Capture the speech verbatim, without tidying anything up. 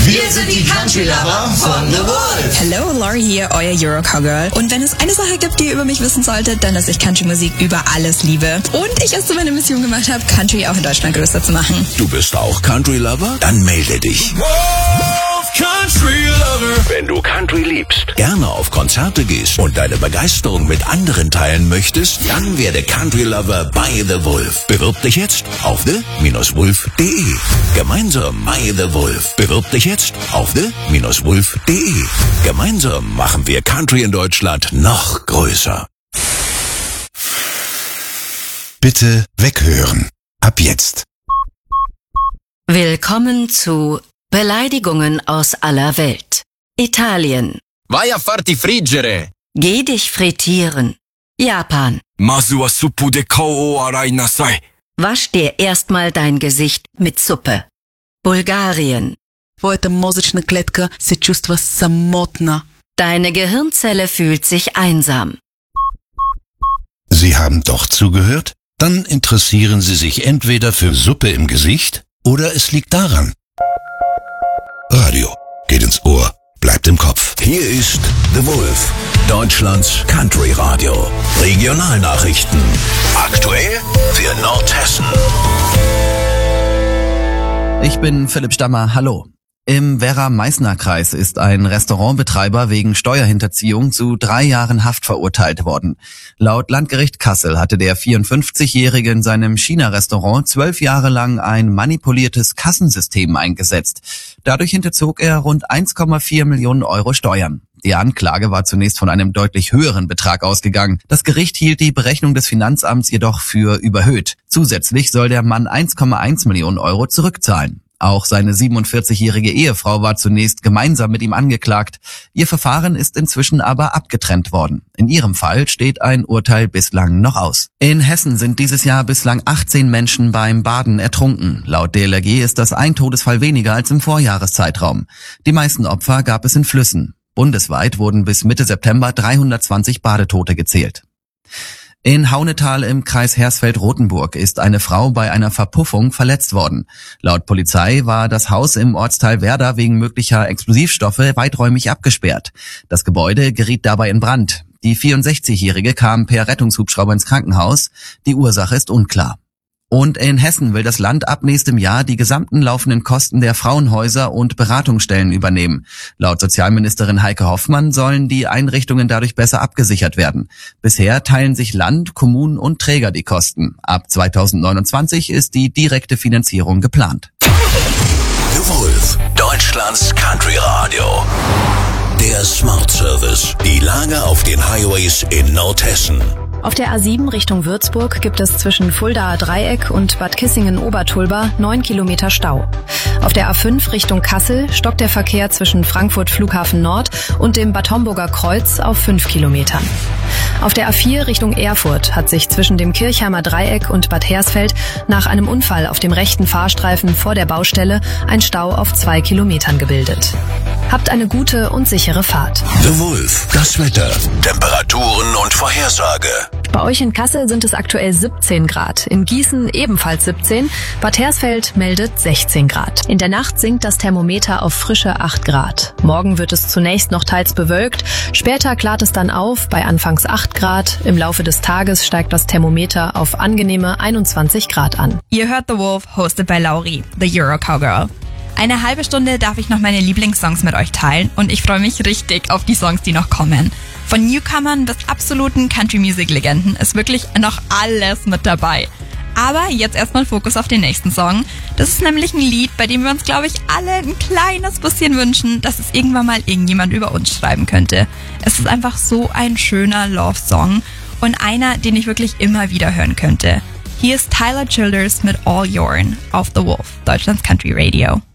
Wir sind die Country Lover von The Wolf. Hello, Laurie hier, euer Euro Cowgirl. Und wenn es eine Sache gibt, die ihr über mich wissen solltet, dann, dass ich Country-Musik über alles liebe. Und ich es zu meiner Mission gemacht habe, Country auch in Deutschland größer zu machen. Du bist auch Country Lover? Dann melde dich. Wolf Country Lover. Wenn du Country liebst, gerne auf Konzerte gehst und deine Begeisterung mit anderen teilen möchtest, dann werde Country Lover bei The Wolf. Bewirb dich jetzt auf the wolf punkt de. Gemeinsam bei The Wolf. Bewirb dich jetzt auf the wolf punkt de. Gemeinsam machen wir Country in Deutschland noch größer. Bitte weghören. Ab jetzt. Willkommen zu Beleidigungen aus aller Welt. Italien. Vai a farti friggere. Geh dich frittieren. Japan. Mazu wa suppu de kao o arai nasai. Wasch dir erstmal dein Gesicht mit Suppe. Bulgarien. Твоята мозъчна клетка се чувства самотна. Deine Gehirnzelle fühlt sich einsam. Sie haben doch zugehört? Dann interessieren Sie sich entweder für Suppe im Gesicht oder es liegt daran. Radio geht ins Ohr, bleibt im Kopf. Hier ist The Wolf, Deutschlands Country Radio. Regionalnachrichten. Aktuell für Nordhessen. Ich bin Philipp Stammer, hallo. Im Werra-Meißner-Kreis ist ein Restaurantbetreiber wegen Steuerhinterziehung zu drei Jahren Haft verurteilt worden. Laut Landgericht Kassel hatte der vierundfünfzigjährige in seinem China-Restaurant zwölf Jahre lang ein manipuliertes Kassensystem eingesetzt. Dadurch hinterzog er rund eins Komma vier Millionen Euro Steuern. Die Anklage war zunächst von einem deutlich höheren Betrag ausgegangen. Das Gericht hielt die Berechnung des Finanzamts jedoch für überhöht. Zusätzlich soll der Mann eins Komma eins Millionen Euro zurückzahlen. Auch seine siebenundvierzigjährige Ehefrau war zunächst gemeinsam mit ihm angeklagt. Ihr Verfahren ist inzwischen aber abgetrennt worden. In ihrem Fall steht ein Urteil bislang noch aus. In Hessen sind dieses Jahr bislang achtzehn Menschen beim Baden ertrunken. Laut D L R G ist das ein Todesfall weniger als im Vorjahreszeitraum. Die meisten Opfer gab es in Flüssen. Bundesweit wurden bis Mitte September dreihundertzwanzig Badetote gezählt. In Haunetal im Kreis Hersfeld-Rotenburg ist eine Frau bei einer Verpuffung verletzt worden. Laut Polizei war das Haus im Ortsteil Werder wegen möglicher Explosivstoffe weiträumig abgesperrt. Das Gebäude geriet dabei in Brand. Die vierundsechzigjährige kam per Rettungshubschrauber ins Krankenhaus. Die Ursache ist unklar. Und in Hessen will das Land ab nächstem Jahr die gesamten laufenden Kosten der Frauenhäuser und Beratungsstellen übernehmen. Laut Sozialministerin Heike Hoffmann sollen die Einrichtungen dadurch besser abgesichert werden. Bisher teilen sich Land, Kommunen und Träger die Kosten. Ab zweitausendneunundzwanzig ist die direkte Finanzierung geplant. The Wolf, Deutschlands Country Radio. Der Smart Service. Die Lage auf den Highways in Nordhessen. Auf der A sieben Richtung Würzburg gibt es zwischen Fuldaer Dreieck und Bad Kissingen-Obertulba neun Kilometer Stau. Auf der A fünf Richtung Kassel stockt der Verkehr zwischen Frankfurt Flughafen Nord und dem Bad Homburger Kreuz auf fünf Kilometern. Auf der A vier Richtung Erfurt hat sich zwischen dem Kirchheimer Dreieck und Bad Hersfeld nach einem Unfall auf dem rechten Fahrstreifen vor der Baustelle ein Stau auf zwei Kilometern gebildet. Habt eine gute und sichere Fahrt. The Wolf, das Wetter, Temperaturen und Vorhersage. Bei euch in Kassel sind es aktuell siebzehn Grad, in Gießen ebenfalls siebzehn, Bad Hersfeld meldet sechzehn Grad. In der Nacht sinkt das Thermometer auf frische acht Grad. Morgen wird es zunächst noch teils bewölkt, später klart es dann auf bei anfangs acht Grad. Im Laufe des Tages steigt das Thermometer auf angenehme einundzwanzig Grad an. Ihr hört The Wolf, hosted by Laurie, the Euro Cowgirl. Eine halbe Stunde darf ich noch meine Lieblingssongs mit euch teilen und ich freue mich richtig auf die Songs, die noch kommen. Von Newcomern bis absoluten Country-Music-Legenden ist wirklich noch alles mit dabei. Aber jetzt erstmal Fokus auf den nächsten Song. Das ist nämlich ein Lied, bei dem wir uns, glaube ich, alle ein kleines bisschen wünschen, dass es irgendwann mal irgendjemand über uns schreiben könnte. Es ist einfach so ein schöner Love-Song und einer, den ich wirklich immer wieder hören könnte. Hier ist Tyler Childers mit All Yourn auf The Wolf, Deutschlands Country Radio.